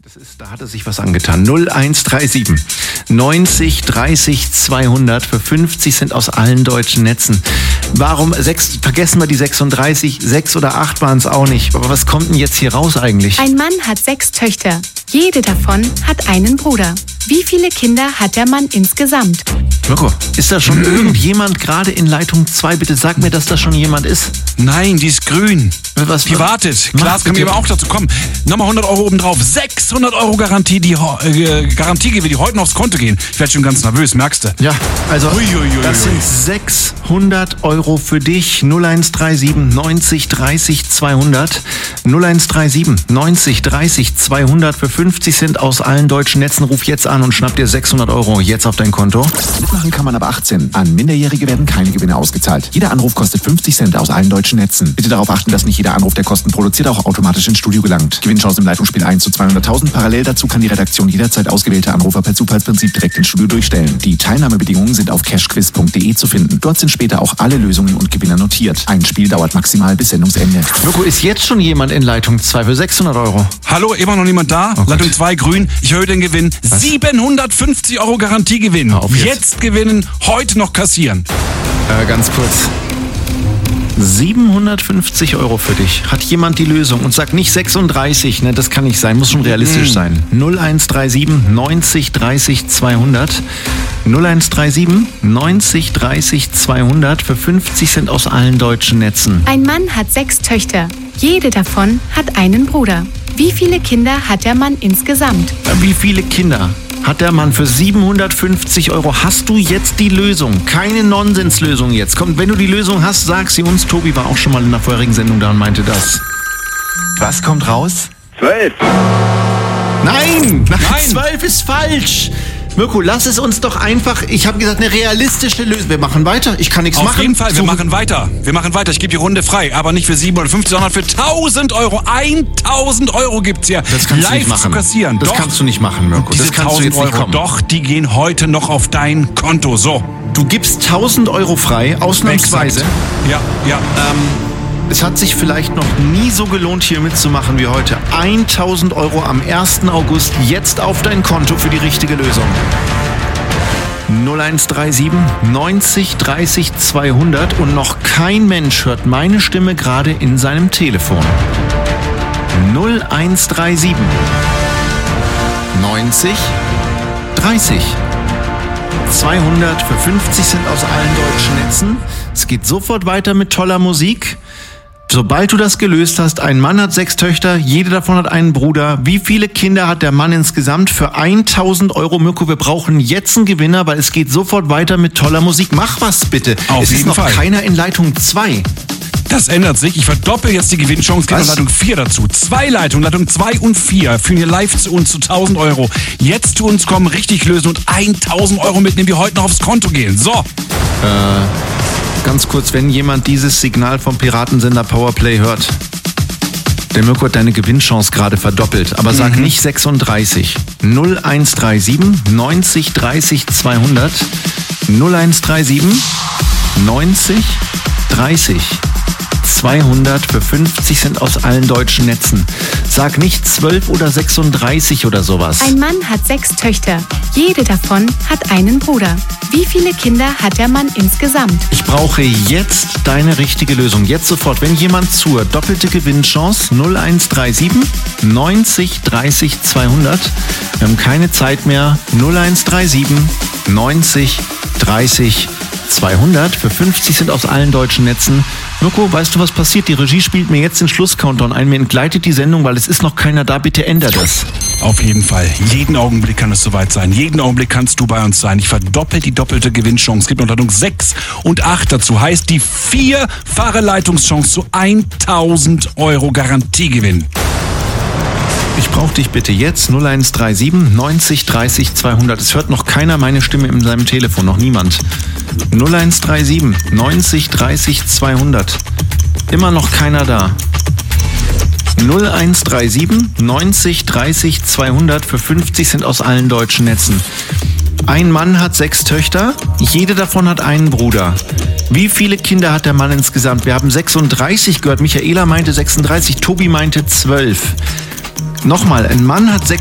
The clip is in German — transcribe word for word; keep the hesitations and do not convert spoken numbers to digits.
Das ist, da hat er sich was angetan. null eins drei sieben neunzig dreißig zweihundert für fünfzig Cent aus allen deutschen Netzen. Warum, sechs, vergessen wir die sechsunddreißig, sechs oder acht waren es auch nicht. Aber was kommt denn jetzt hier raus eigentlich? Ein Mann hat sechs Töchter. Jede davon hat einen Bruder. Wie viele Kinder hat der Mann insgesamt? Mirko, ist da schon irgendjemand gerade in Leitung zwei? Bitte sag mir, dass da schon jemand ist. Nein, die ist grün. Was, die was? wartet. Mach Klar, es kann bitte. mir aber auch dazu kommen. Nochmal hundert Euro obendrauf. sechshundert Euro Garantie, die äh, Garantie, die heute noch aufs Konto gehen. Ich werde schon ganz nervös, merkst du? Ja, also Uiuiui. das sind sechshundert Euro für dich. null eins drei sieben neunzig dreißig zweihundert. null eins drei sieben neunzig dreißig zweihundert für fünfzig Cent aus allen deutschen Netzen. Ruf jetzt an und schnapp dir sechshundert Euro jetzt auf dein Konto. Mitmachen kann man ab achtzehn. An Minderjährige werden keine Gewinne ausgezahlt. Jeder Anruf kostet fünfzig Cent aus allen deutschen Netzen. Bitte darauf achten, dass nicht jeder Anruf, der Kosten produziert, auch automatisch ins Studio gelangt. Gewinnchance im Leitungsspiel eins zu zweihunderttausend. Parallel dazu kann die Redaktion jederzeit ausgewählte Anrufer per Zufallsprinzip direkt ins Studio durchstellen. Die Teilnahmebedingungen sind auf cashquiz punkt de zu finden. Dort sind später auch alle Lösungen und Gewinner notiert. Ein Spiel dauert maximal bis Sendungsende. Mirko, ist jetzt schon jemand in Leitung zwei für sechshundert Euro? Hallo, immer noch niemand da? Oh Leitung Gott. zwei grün. Ich erhöhe den Gewinn. Was? siebenhundertfünfzig Euro Garantiegewinn. Hör auf jetzt. Jetzt gewinnen, heute noch kassieren. Äh, ganz kurz. siebenhundertfünfzig Euro für dich. Hat jemand die Lösung? Und sag nicht sechsunddreißig, ne? Das kann nicht sein, muss schon realistisch Mhm. sein. null eins drei sieben neunzig dreißig zweihundert. null eins drei sieben neunzig dreißig zweihundert für fünfzig Cent aus allen deutschen Netzen. Ein Mann hat sechs Töchter. Jede davon hat einen Bruder. Wie viele Kinder hat der Mann insgesamt? Wie viele Kinder hat der Mann für siebenhundertfünfzig Euro? Hast du jetzt die Lösung? Keine Nonsenslösung jetzt. Komm, wenn du die Lösung hast, sag sie uns. Tobi war auch schon mal in der vorherigen Sendung da und meinte das. Was kommt raus? Zwölf. Nein! Nein! Nein. zwölf ist falsch! Mirko, lass es uns doch einfach, ich habe gesagt, eine realistische Lösung. Wir machen weiter, ich kann nichts Auf machen. jeden Fall, wir So- machen weiter. Wir machen weiter. Ich gebe die Runde frei. Aber nicht für siebenhundertfünfzig, sondern für tausend Euro. tausend Euro gibt's hier. Das kannst du live nicht machen. zu kassieren. Das Doch. kannst du nicht machen, Mirko. Diese Das kannst du tausend jetzt nicht Euro, kommen. doch, die gehen heute noch auf dein Konto. So. Du gibst tausend Euro frei, ausnahmsweise. Exakt. Ja, ja. Es hat sich vielleicht noch nie so gelohnt, hier mitzumachen wie heute. tausend Euro am ersten August jetzt auf dein Konto für die richtige Lösung. null eins drei sieben neunzig dreißig zweihundert und noch kein Mensch hört meine Stimme gerade in seinem Telefon. null eins drei sieben neunzig dreißig zweihundert für fünfzig Cent aus allen deutschen Netzen. Es geht sofort weiter mit toller Musik. Sobald du das gelöst hast, ein Mann hat sechs Töchter, jede davon hat einen Bruder. Wie viele Kinder hat der Mann insgesamt für tausend Euro? Mirko, wir brauchen jetzt einen Gewinner, weil es geht sofort weiter mit toller Musik. Mach was bitte. Auf es ist jeden noch Fall. keiner in Leitung zwei. Das ändert sich. Ich verdoppel jetzt die Gewinnchance. Geht Was? noch Leitung vier dazu. Zwei Leitungen, Leitung zwei und vier führen hier live zu uns zu tausend Euro. Jetzt zu uns kommen, richtig lösen und tausend Euro mitnehmen, die heute noch aufs Konto gehen. So. Ganz kurz, wenn jemand dieses Signal vom Piratensender Powerplay hört. Der Mirko hat deine Gewinnchance gerade verdoppelt. Aber sag Mhm. nicht sechsunddreißig. null eins drei sieben neunzig dreißig zweihundert. null eins drei sieben neunzig dreißig zweihundert für fünfzig Cent aus allen deutschen Netzen. Sag nicht zwölf oder sechsunddreißig oder sowas. Ein Mann hat sechs Töchter. Jede davon hat einen Bruder. Wie viele Kinder hat der Mann insgesamt? Ich brauche jetzt deine richtige Lösung. Jetzt sofort. Wenn jemand zuhört, doppelte Gewinnchance null eins drei sieben neunzig dreißig zweihundert. Wir haben keine Zeit mehr. null eins drei sieben neunzig dreißig zweihundert für fünfzig Cent aus allen deutschen Netzen. Mirko, weißt du, was passiert? Die Regie spielt mir jetzt den Schluss-Countdown ein. Mir entgleitet die Sendung, weil es ist noch keiner da. Bitte ändert das. Auf jeden Fall. Jeden Augenblick kann es soweit sein. Jeden Augenblick kannst du bei uns sein. Ich verdoppel die doppelte Gewinnchance. Es gibt noch Leitung sechs und acht dazu. Heißt die vierfache Leitungschance zu tausend Euro Garantiegewinn. Ich brauche dich bitte jetzt. null eins drei sieben neunzig dreißig zweihundert. Es hört noch keiner meine Stimme in seinem Telefon. Noch niemand. null eins drei sieben neunzig dreißig zweihundert. Immer noch keiner da. null eins drei sieben neunzig dreißig zweihundert für fünfzig Cent aus allen deutschen Netzen. Ein Mann hat sechs Töchter, jede davon hat einen Bruder. Wie viele Kinder hat der Mann insgesamt? Wir haben sechsunddreißig gehört. Michaela meinte sechsunddreißig, Tobi meinte zwölf. Nochmal, ein Mann hat sechs